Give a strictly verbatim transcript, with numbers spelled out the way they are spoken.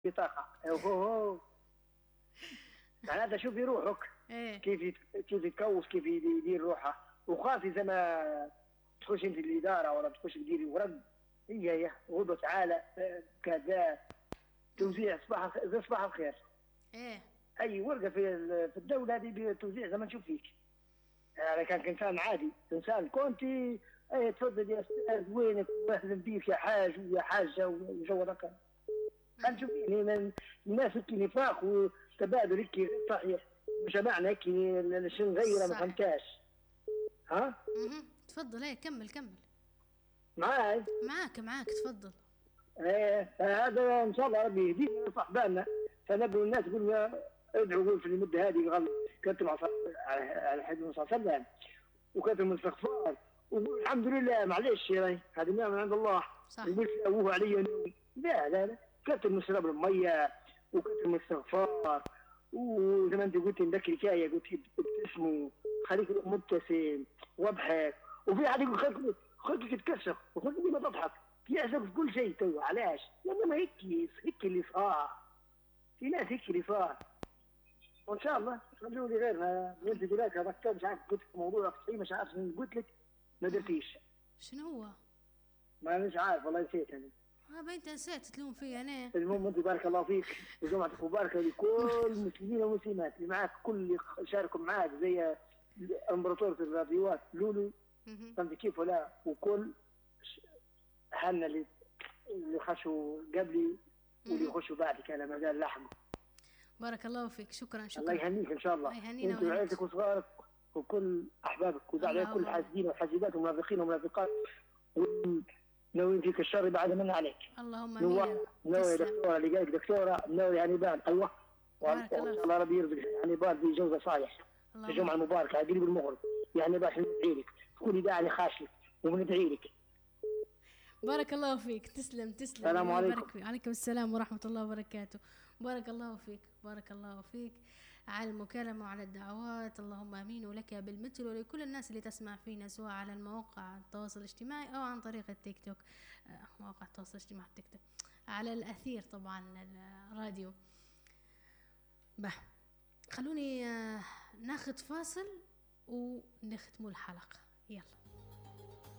بطاقة. أوه. معناتها شوف روحك ايه كيف كيف يتكوف، كيف يدير روحه، وخاف إذا ما تخش انت الإدارة ولا تخش تديري ورق. هي هي غدوة تعالى كذا توزيع صباح زي صباح الخير. ايه أي ورقة في في الدولة هذه توزيع زي ما نشوف فيك. يعني كان إنسان عادي، إنسان كنتي أي تفضل يا أستاذ وينك واهلا بيك يا حاج ويا حاجة وجو ذاك. كان شوفيني من الناس هيك نفاق وتبادل هيك صحيح، وجمعنا هيك شنو غيره ما فهمتاش. ها؟ اها تفضل. ايه كمل كمل. معاي؟ معاك معاك تفضل. ايه هذا ان شاء الله ربي يهدينا ويصلح بالنا. فنبدو الناس قلنا ادعوا في المده هذه كتبوا على الحديث صلى الله عليه وسلم وكتبوا الاستغفار والحمد لله. معلش هذه نعمه من عند الله. صح. يقول ابوه علي نوم. لا لا لا كتب من شرب الميه وكتب من الاستغفار، وزي ما انت قلت نذكر حكايه قلت ابتسموا خليك مبتسم واضحك. وفي احد يقول خليك خليك تتكسر وخليك ما تضحك يعزف في كل شيء. تو علاش؟ لانه هيك هيك اللي صار في ناس هيك اللي صار. وان شاء الله خلوا لي غيرنا انت دلوقتي هذا كتاب مش عارف قلت لك موضوع تصحيح مش عارف قلت لك ما درتيش. شنو هو؟ ما مش عارف والله نسيت انا. ها انت نسيت تلوم فيا انا. المهم انت بارك الله فيك وجمعتك مباركه لكل المسلمين والمسلمات اللي معك، كل اللي شاركوا معك زي امبراطورة الراديوات لولو فهمت كيف ولا، وكل اهلنا اللي اللي خشوا قبلي واللي يخشوا بعدك على مجال لحمه. بارك الله فيك. شكرا شكرا. الله يهنيك ان شاء الله. انت وعائلتك وصغارك وكل احبابك وزعل كل الحاسدين والحاسدات والمنافقين والمنافقات ناويين فيك الشر بعد من عليك. اللهم امين. ناوي دكتوره اللي جايك دكتوره ناوي يعني بال ايوه. بارك الله. الله ربي يرزقك يعني بال في جوزه صالح في الجمعه المباركه قريب المغرب يعني باش ندعي لك تكوني داعي خاشلك وبندعي لك. بارك الله فيك. تسلم تسلم. السلام عليكم. عليكم السلام ورحمة الله وبركاته. بارك الله فيك بارك الله فيك على المكالمة وعلى الدعوات. اللهم امين ولك بالمثل ولكل الناس اللي تسمع فينا سواء على المواقع التواصل الاجتماعي او عن طريق التيك توك. مواقع التواصل الاجتماعي التيك توك على الاثير طبعا الراديو. به خلوني ناخذ فاصل ونختموا الحلقة. يلا.